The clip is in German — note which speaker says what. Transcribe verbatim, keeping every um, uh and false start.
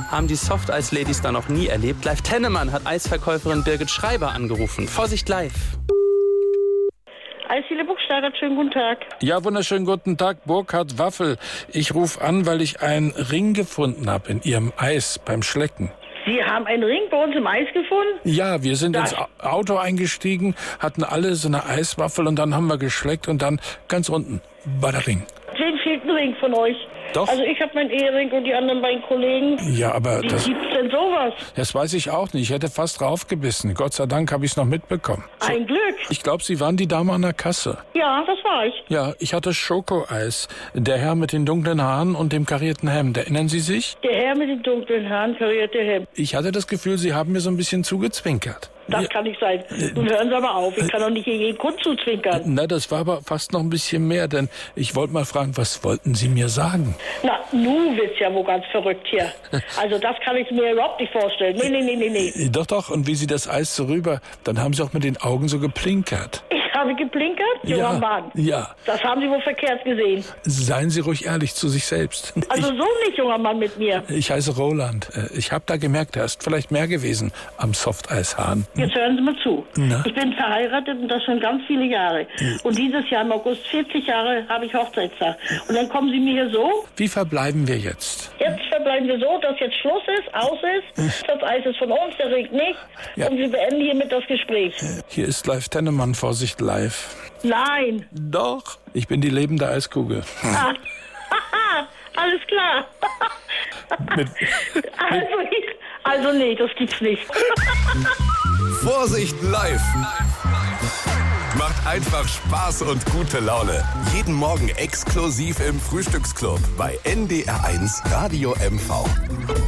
Speaker 1: haben die Softeis-Ladies da noch nie erlebt. Live Tennemann hat Eisverkäuferin Birgit Schreiber angerufen. Vorsicht live.
Speaker 2: Eisdiele Buchstadt, schönen guten Tag.
Speaker 3: Ja, wunderschönen guten Tag, Burkhard Waffel. Ich rufe an, weil ich einen Ring gefunden habe in Ihrem Eis beim Schlecken.
Speaker 2: Sie haben einen Ring bei uns im Eis gefunden?
Speaker 3: Ja, wir sind
Speaker 2: Das-
Speaker 3: ins Auto eingestiegen, hatten alle so eine Eiswaffel und dann haben wir geschleckt und dann ganz unten war der Ring.
Speaker 2: Wem fehlt ein Ring von euch?
Speaker 3: Doch.
Speaker 2: Also ich habe meinen Ehering und die anderen beiden Kollegen.
Speaker 3: Ja, aber
Speaker 2: Wie
Speaker 3: das,
Speaker 2: gibt's denn sowas?
Speaker 3: das weiß ich auch nicht. Ich hätte fast draufgebissen. Gott sei Dank habe ich es noch mitbekommen. So,
Speaker 2: Ein Glück.
Speaker 3: ich glaube, Sie waren die Dame an der Kasse.
Speaker 2: Ja, das war ich.
Speaker 3: Ja, ich hatte Schokoeis. Der Herr mit den dunklen Haaren und dem karierten Hemd. Erinnern Sie sich?
Speaker 2: Der Herr mit den dunklen Haaren, karierte Hemd.
Speaker 3: Ich hatte das Gefühl, Sie haben mir so ein bisschen zugezwinkert.
Speaker 2: Das
Speaker 3: Ja.
Speaker 2: kann nicht sein. Nun hören Sie aber auf. Ich kann doch nicht hier jeden Kunden zuzwinkern.
Speaker 3: Na, das war aber fast noch ein bisschen mehr, denn ich wollte mal fragen, was wollten Sie mir sagen?
Speaker 2: Na, nu wird's ja wohl ganz verrückt hier. Also das kann ich mir überhaupt nicht vorstellen. Nee, nee, nee, nee, nee.
Speaker 3: Doch, doch, und wie Sie das Eis so rüber, dann haben Sie auch mit den Augen so geplinkert.
Speaker 2: Ich habe geplinkert? Junger Mann.
Speaker 3: ja.
Speaker 2: Das haben Sie wohl verkehrt gesehen.
Speaker 3: Seien Sie ruhig ehrlich zu sich selbst.
Speaker 2: Also so nicht, junger Mann, mit mir.
Speaker 3: Ich, ich heiße Roland. Äh, Ich habe da gemerkt, da ist vielleicht mehr gewesen am Softeishahn.
Speaker 2: Jetzt hören Sie mal zu.
Speaker 3: Na?
Speaker 2: Ich bin verheiratet und das schon ganz viele Jahre. Und dieses Jahr im August, vierzig Jahre, habe ich Hochzeitstag. Und dann kommen Sie mir hier so.
Speaker 3: Wie verbleiben wir jetzt?
Speaker 2: Jetzt verbleiben wir so, dass jetzt Schluss ist, aus ist. Das Eis ist von uns, der Ring nicht.
Speaker 3: Ja.
Speaker 2: Und wir beenden hiermit das Gespräch.
Speaker 3: Hier ist Live Tennemann, Vorsicht live.
Speaker 2: Nein.
Speaker 3: Doch. Ich bin die lebende Eiskugel.
Speaker 2: Ah. Alles klar.
Speaker 3: Mit,
Speaker 2: Also, ich, also nee, das gibt's nicht.
Speaker 4: Vorsicht live. Macht einfach Spaß und gute Laune. Jeden Morgen exklusiv im Frühstücksclub bei N D R eins Radio M V.